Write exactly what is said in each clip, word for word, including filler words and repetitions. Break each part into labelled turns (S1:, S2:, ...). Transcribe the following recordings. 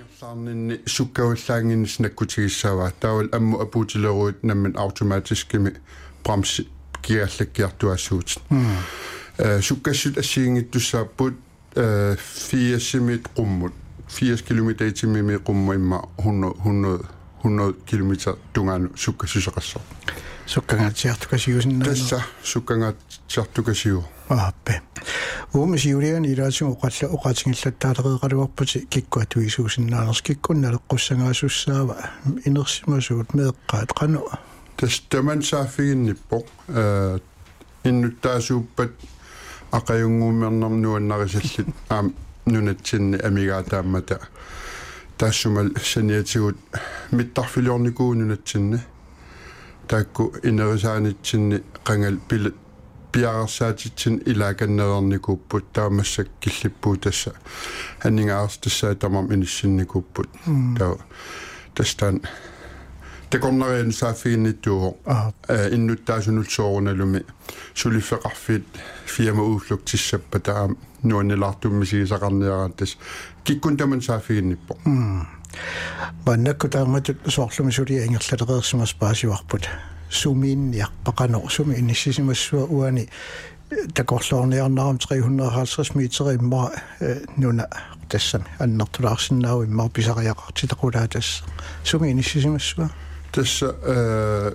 S1: Sarninni sukkaullanginnis nakkutigissaava taawal ammu apuutileruut namman automatiskimi brams kiallakkiartuassuut øh sukkassut assiingittussaaput øh firs qummut firs kilometer i timen med qummut imma hundrede hundrede kilometer tunganu sukkassusaqassor
S2: sukkangatsiartukasiusinna
S1: tassa sukkangatsiartukasiu
S2: aappe uumisiulian ilaasimu qalla uqatingillataaleriiqaluarputi kikkuatuisuusinnaanersi kikkunnaleqqussangaasuussaava inersimasuut meeqqaat qanu
S1: tas taman saafiginnippo øh innuttaasuuppat aqayunguumernam nuannarisallit aam nunatsinni amigaataammata taassumal saniatigut mittarfiliornikuu nunatsinni taakku inerisaanitsinni qangal pil piarsaatitsin ilaakannerernikuupput taamassak killippuut tassa hanningaartassaa tamam inissinikuupput taa tastaan tekornarian saafiginnittuuq innuttaasunut soorunalumi sulifeqarfit firma uufluktissappa taam nuannilaartummisigisaqarniaraattas kikkun taman saafiginnippo
S2: Vannakku taamatut soorlumisulia ingerlatereersimas paasiuarput sumiinniarpaqanor sumi inissisimassua uani takorloorniarnarum tre hundrede og halvtreds meter imma nuna tassami annertulaarsinnaagu imma pisariaqartitaqulaatas sumi inissisimassua
S1: tassa øh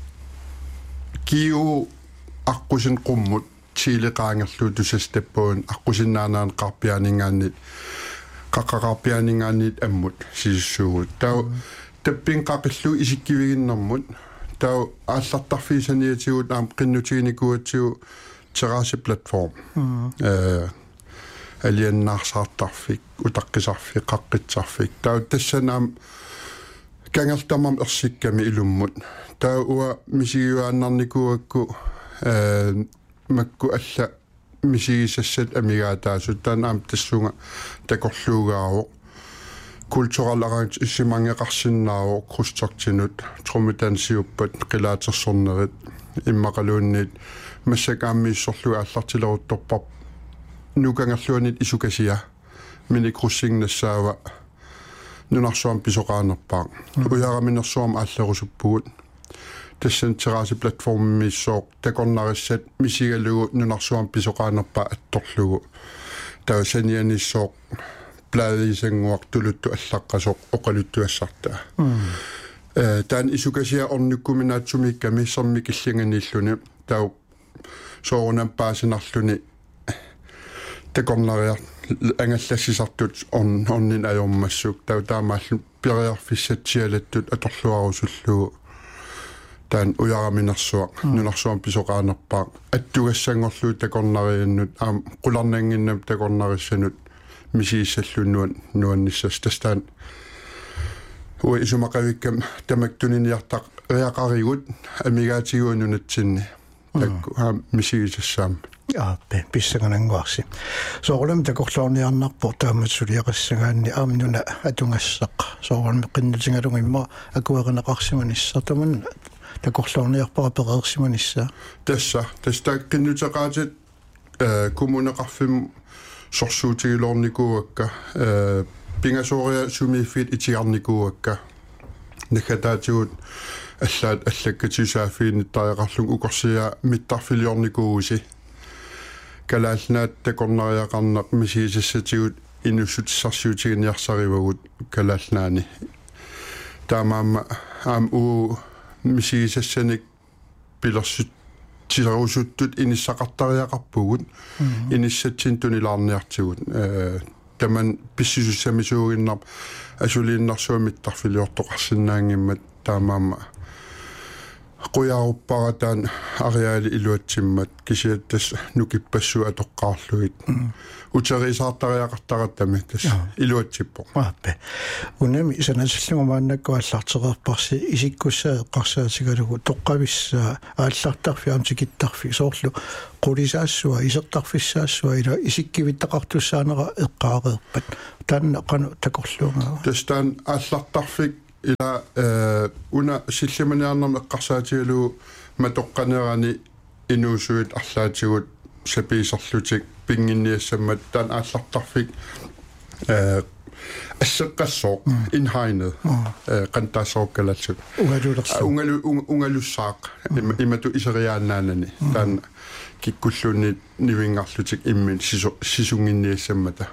S1: kiu aqusin qummut tiileqaangerluutusastappuun aqusinnaanaan qarpianingaannit qaqqaqarpianingaannit ammut sissuugut tau tappin qaqillu isikkiviginnermut tau aallartarfiisaniatigut aam qinnutiginikuatsiu terrasse platform øh aliannaarsaartarfik utaqqisarfik qaqqitsarfik tau tassanaam kangertamam ersikkami ilummut tau ua misigiuaannarnikuakku øh makku alla misigisassat amigaataasut taan aam tassunga takorluugaaruq kultural arrange issimangeqarsinnaaruq krustortinut trumitansiuppat qilaatersornerit immaqaluunnit massakaammiissorlu aallartileruttorpar nukangerluanit isukasia minikrussignassaava nunarsuam pisoqaanerpaaq ujaraminersuam aallerusuppugut tassan terrasse platformmiissooq takornarissat misigalugu nunarsuam pisoqaanerpaa attorlugu tausanianissooq plaadiisanguaq tuluttu allaqqasoq oqaluttuassartaa э тан исукасиа орнуккуминааtsumikками сэрмикилланганииллуни тау соорунам паасинарлуни такорнариар ангаллассисартут орн орнин аёрмассук тау таамааллу пириарфиссатсиалаттут аторлуарусуллугу таан уяраминерсуа нунарсуам писоqaanerpaaq аттугассангорлуу такорнарианнут аам qulарнангиннам такорнариссанут мисииссаллуннуан нуанниссас тастаан уи исумақавиккам тамактунинниартақ реақаригут амигаатигуунунатсинни такку аа мисигисассаам
S2: ааппе писсаганангуарси соорулам такорлоорниарнарпо тааматсулиақассагаанни аамнуна атунгассақ соорулам қиннутингалунга имма акуеринеқарсиманиссартаман такорлоорниарпара переерсиманисса
S1: тасса таста қиннутеқаатит э коммунеқарфим сорсуутигилоорникууакка э пингасоория сумифит итиарникууакка накатаатигут аллаат аллаккатисаафиинниттариақарлуг укорсиа миттарфилиорникууси калаалнаат такорнариақарнеқ мисигисассатигут инуссутиссарсиутигиниарсаривагут калаалнаани таамаама аам у мисигисассаник пилерсут тилерусуттут иниссақартариақарпугут иниссатсин тунилаарниартигут э таман писсисуссамисуугиннар асулииннарсуамиттарфилиортоқарсинаангиммат таамаама қуяаруппаратаан ариаали илуатсиммат кисиаттас нукиппассуа атоққаарлугит утерисаартариақартаратами тас илуатсиппо
S2: ааппе унами санасиллугумааннаккуаллартерерпарси исиккуссаа эққарсаатигалугу тоққависсаа ааллартарфиам тикиттарфи соорлу qulисаассуа исертарфиссаассуа ила исиккивиттақартуссаанера эққаареерпат таанна қану такорлуунгаа
S1: тастаан ааллартарфик ила э уна силлиманиарнерма эққарсаатигалугу матоққанерани инуусуит арлаатигут сапиисарлутик пингинниассаммат таан ааллартарфик э ассеққассоо инхайнед э qantaassorukkalatсут
S2: унгалулерсу
S1: унгалу унгалуссаақ имату исериааннаанани таан киккуллуунни нивингарлутик иммин сису сисунгинниассаммата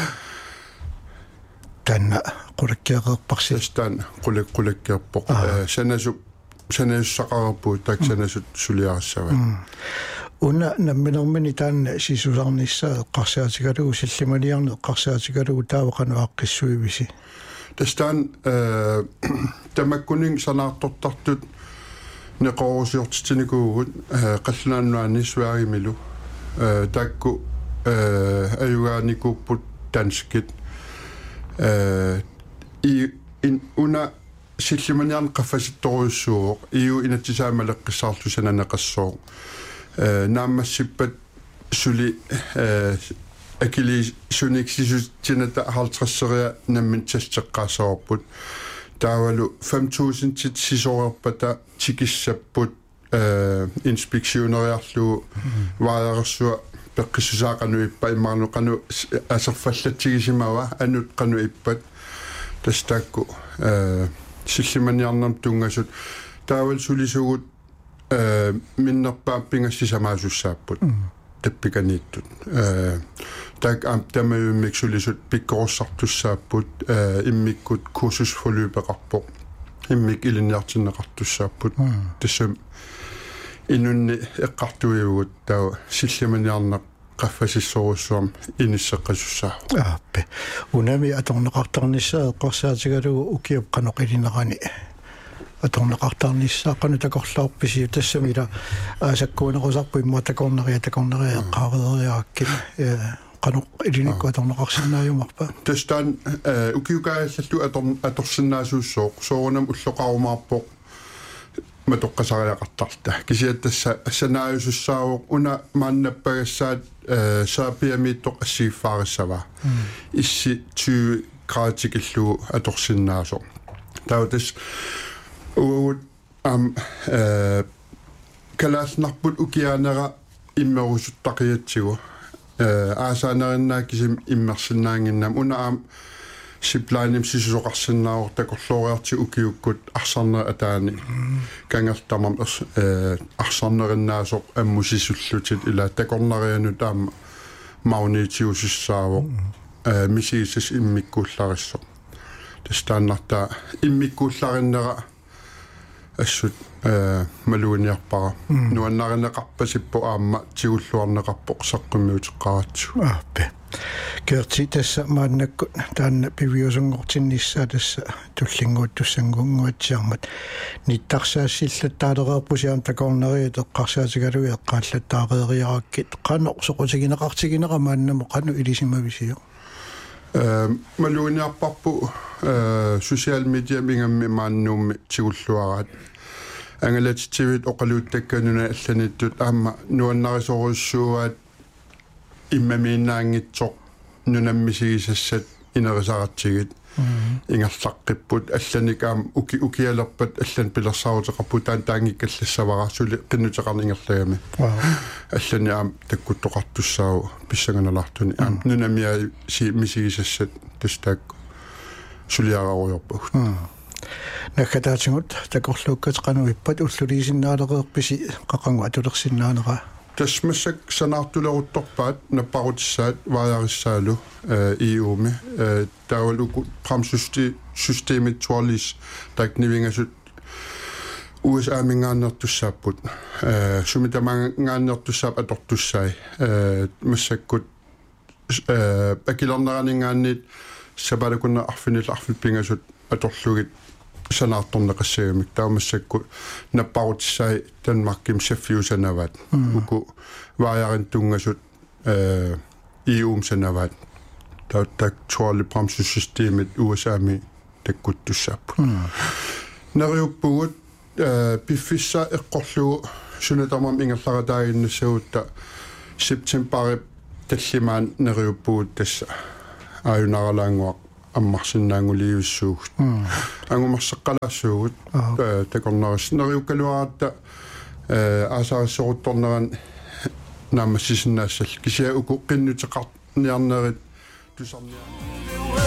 S2: танна qulakkiaqerparsi
S1: таан qulak qulakkiarpoq санасу санассақарпу так санасут сулиарассава
S2: уна намминермини таанна сисусарниссаа эққарсаатигалугу силлималиарне эққарсаатигалугу таавақануаққиссуивиси
S1: тастан э тамаккунин санаартортартут неқорусиортитиникуугут қаллааннуани суаримилу э такку э аюгааникууппут танскит э и ин уна силлиманиарне қаффаситторуйссууоқ иу инатсисаамалеққиссаарлу сананеқассоо э нааммассиппат сули э акили суниксисутината halvtredsseria наммин тастеққаасаорпут таавалу fem tusind тит сисоорпата тикиссаппут э инспекционериарлу вааерсуа пеққиссусаақануиппа иммарнеқану асерфаллатсигисимава анут қануиппат тастаакку э силлиманиарнам тунгасут таавал сулисугут э миннерпаа пингассисамаасуссааппут таппиканииттут э так ам тамаюммик сулисут пиккоруссартуссааппут э иммиккут курсусфолюпеқарпоқ иммик илинниартиннеқартуссааппут тассам инунни эққартуиугут таа силлиманиарнақ qaffasissorussуам иниссеққасуссаа
S2: ааппе унами аторнеқартарниссаа эққарсаатигалугу укиуп қаноқилинерани аторнеқартарниссаа қану такорлаарписи тассамила аасаккуунеқусарпу имма такорнериа такорнериа қаарериааккин э qanu ilinikku atorneqarsinnaajumарпа
S1: тастан укиукааллу атор аторсиннаасууссоо соорунам уллоқарумаарпоқ матоққасариақартарта кисиаттасса ассанааюсуссаавоқ уна мааннаппагассаат саапиамииттоқ ассигиффаариссава исси tyve градикиллу аторсиннаасо таутас уут ам э калааснарпут укиаанера иммерусуттақиатсигу аасаанериннааккисим иммерсиннаангиннам унаам сиплайним сисусоқарсиннаавор такорлоориарти укиуккут арсарнер атаани кангертамам э арсарнериннаасоқ аммусисуллутит ила такорнериану таама маунитиусуссаавоқ э мисигисас иммиккууллариссоқ тастааннарта иммиккууллариннера ассут э малуиниарпара нуаннаринеқарпасиппо аама тигуллуарнеқарпоқ саққиммиутеққаратсу
S2: ааппе керти тасса мааннакку таанна пивиусунгортинниссаа тасса туллингууттуссангунгуатсиармат ниттарсаассиллаттаалереерпусиам такорнериит эққарсаатигалуи эққааллаттаареериараккит қано соқутигинеқартигинера мааннамо қано илисимависио
S1: э малуиниарпарпу э социал медиа мингамми мааннуумми тигуллуараат ангалатитсивит оқалууттаккануна алланиттут аама нуаннарисоруссууаат иммамииннаангитсоқ нунаммисигисассат инерисаратсигит ингерлаққиппут алланикаам уки укиалерпат аллан пилерсаутеқарпут таан таангиккаллассавара сули қиннутеқарнингерлагами аллани аам таккуттоқартуссаау писсаганалартуни аам нунамиа си мисигисассат тустаак сулиараруйорпуг
S2: наккатаатингут такорлууккат қануиппат уллулисиннаалереерписи қақангу атулерсиннаанера
S1: тасмассак санаартулерутторпаат наппарутиссаат ваяриссаалу э иуми э таавалуку прамсусти системит туалис такнивингасут уэс амингааннертуссааппут э сумитамангааннертуссаап атортуссай э массаккут э акилернеранингааниит сабалакунна арфинил арфилпингасут аторлугит санаарторнеқассагамик таамассакку наппарутиссай танмарким саффиусанаваат уку ваярин тунгасут э иум санаваат тааттак туали прамсуссистемит усами таккуттуссааппу нариуппугут э пиффисса эққорлугу сунатамам ингерларатаагиннассагутта септембари таллимаан нариуппугут тасса аюнаралаангуақ аммарсиннаангулиуссуугут ангумарсеққалаассуугут такорнерис нериуккалуаратта э аасаариссорутторнеран наамассисиннаассал кисиа уку қиннутеқарниарнерит тусарниар